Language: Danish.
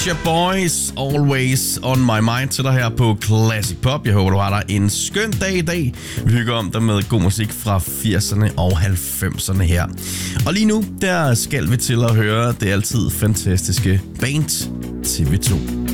Your Boys, Always On My Mind til dig her på Classic Pop. Jeg håber, du har dig en skøn dag i dag. Vi hygger om dig med god musik fra 80'erne og 90'erne her. Og lige nu, der skal vi til at høre det altid fantastiske band TV2.